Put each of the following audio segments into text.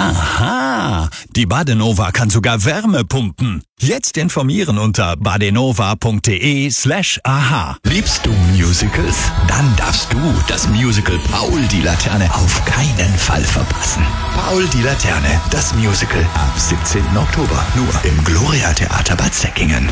Aha, die Badenova kann sogar Wärme pumpen. Jetzt informieren unter badenova.de/aha. Liebst du Musicals? Dann darfst du das Musical Paul die Laterne auf keinen Fall verpassen. Paul die Laterne, das Musical ab 17. Oktober, nur im Gloria Theater Bad Säckingen.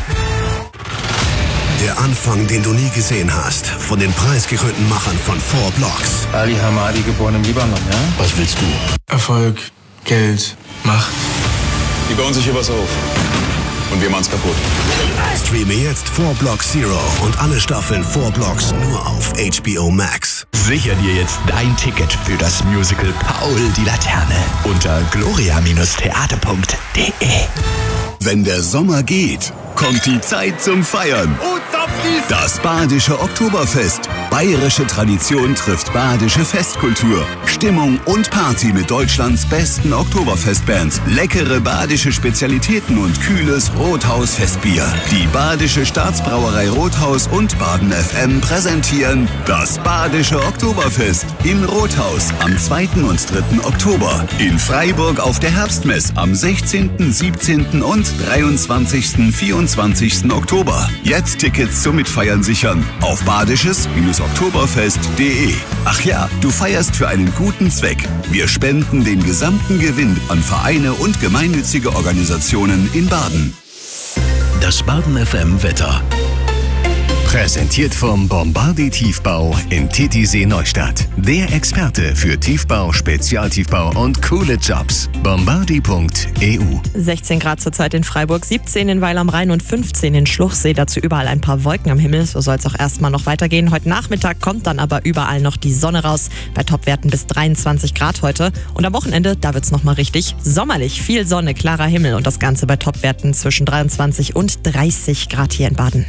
Der Anfang, den du nie gesehen hast, von den preisgekrönten Machern von 4 Blocks. Ali Hamadi, geboren im Libanon, ja? Was willst du? Erfolg, Geld, Macht. Die bauen sich hier was auf. Und wir machen's kaputt. Streame jetzt 4 Blocks Zero und alle Staffeln 4 Blocks nur auf HBO Max. Sicher dir jetzt dein Ticket für das Musical Paul die Laterne unter gloria-theater.de. Wenn der Sommer geht, kommt die Zeit zum Feiern. Das Badische Oktoberfest. Bayerische Tradition trifft badische Festkultur. Stimmung und Party mit Deutschlands besten Oktoberfestbands. Leckere badische Spezialitäten und kühles Rothaus-Festbier. Die Badische Staatsbrauerei Rothaus und Baden FM präsentieren das Badische Oktoberfest in Rothaus am 2. und 3. Oktober. In Freiburg auf der Herbstmess am 16., 17. und 23., 24. Oktober. Jetzt Tickets zum Mitfeiern sichern auf badisches-oktoberfest.de. Ach ja, du feierst für einen guten Zweck. Wir spenden den gesamten Gewinn an Vereine und gemeinnützige Organisationen in Baden. Das Baden FM Wetter. Präsentiert vom Bombardier Tiefbau in Titisee Neustadt. Der Experte für Tiefbau, Spezialtiefbau und coole Jobs. Bombardier.eu. 16 Grad zurzeit in Freiburg, 17 in Weil am Rhein und 15 in Schluchsee. Dazu überall ein paar Wolken am Himmel. So soll es auch erstmal noch weitergehen. Heute Nachmittag kommt dann aber überall noch die Sonne raus. Bei Topwerten bis 23 Grad heute. Und am Wochenende, da wird es nochmal richtig sommerlich. Viel Sonne, klarer Himmel und das Ganze bei Topwerten zwischen 23 und 30 Grad hier in Baden.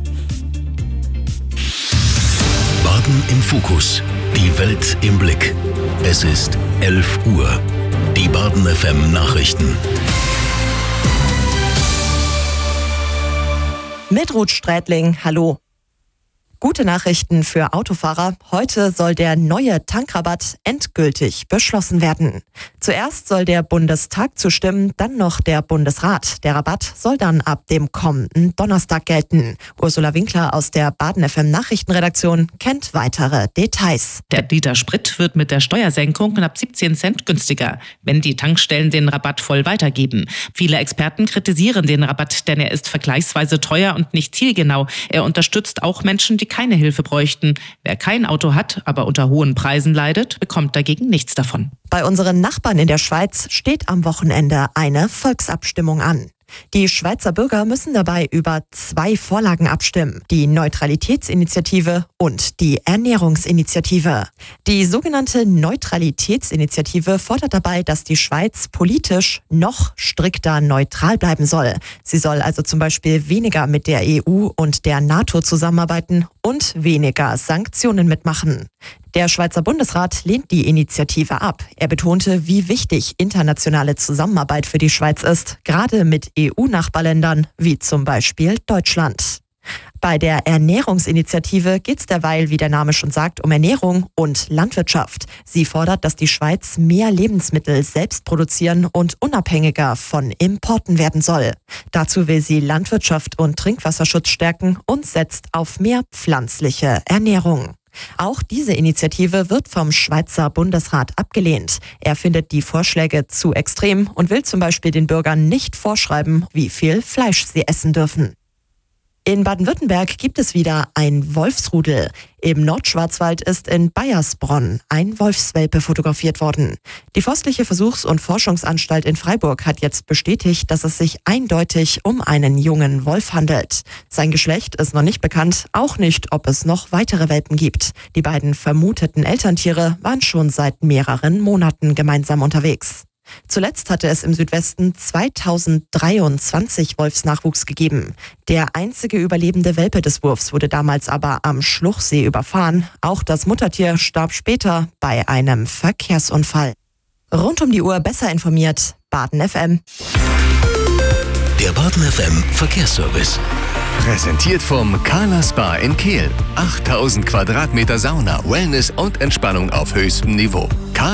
Baden im Fokus. Die Welt im Blick. Es ist 11 Uhr. Die Baden FM Nachrichten. Mit Ruth Strätling, hallo. Gute Nachrichten für Autofahrer. Heute soll der neue Tankrabatt endgültig beschlossen werden. Zuerst soll der Bundestag zustimmen, dann noch der Bundesrat. Der Rabatt soll dann ab dem kommenden Donnerstag gelten. Ursula Winkler aus der Baden FM Nachrichtenredaktion kennt weitere Details. Der Liter Sprit wird mit der Steuersenkung knapp 17 Cent günstiger, wenn die Tankstellen den Rabatt voll weitergeben. Viele Experten kritisieren den Rabatt, denn er ist vergleichsweise teuer und nicht zielgenau. Er unterstützt auch Menschen, die keine Hilfe bräuchten. Wer kein Auto hat, aber unter hohen Preisen leidet, bekommt dagegen nichts davon. Bei unseren Nachbarn in der Schweiz steht am Wochenende eine Volksabstimmung an. Die Schweizer Bürger müssen dabei über 2 Vorlagen abstimmen: die Neutralitätsinitiative und die Ernährungsinitiative. Die sogenannte Neutralitätsinitiative fordert dabei, dass die Schweiz politisch noch strikter neutral bleiben soll. Sie soll also zum Beispiel weniger mit der EU und der NATO zusammenarbeiten und weniger Sanktionen mitmachen. Der Schweizer Bundesrat lehnt die Initiative ab. Er betonte, wie wichtig internationale Zusammenarbeit für die Schweiz ist, gerade mit EU-Nachbarländern wie zum Beispiel Deutschland. Bei der Ernährungsinitiative geht es derweil, wie der Name schon sagt, um Ernährung und Landwirtschaft. Sie fordert, dass die Schweiz mehr Lebensmittel selbst produzieren und unabhängiger von Importen werden soll. Dazu will sie Landwirtschaft und Trinkwasserschutz stärken und setzt auf mehr pflanzliche Ernährung. Auch diese Initiative wird vom Schweizer Bundesrat abgelehnt. Er findet die Vorschläge zu extrem und will zum Beispiel den Bürgern nicht vorschreiben, wie viel Fleisch sie essen dürfen. In Baden-Württemberg gibt es wieder ein Wolfsrudel. Im Nordschwarzwald ist in Baiersbronn ein Wolfswelpe fotografiert worden. Die Forstliche Versuchs- und Forschungsanstalt in Freiburg hat jetzt bestätigt, dass es sich eindeutig um einen jungen Wolf handelt. Sein Geschlecht ist noch nicht bekannt, auch nicht, ob es noch weitere Welpen gibt. Die beiden vermuteten Elterntiere waren schon seit mehreren Monaten gemeinsam unterwegs. Zuletzt hatte es im Südwesten 2023 Wolfsnachwuchs gegeben. Der einzige überlebende Welpe des Wurfs wurde damals aber am Schluchsee überfahren. Auch das Muttertier starb später bei einem Verkehrsunfall. Rund um die Uhr besser informiert, Baden FM. Der Baden FM Verkehrsservice. Präsentiert vom Kala Spa in Kehl. 8000 Quadratmeter Sauna, Wellness und Entspannung auf höchstem Niveau.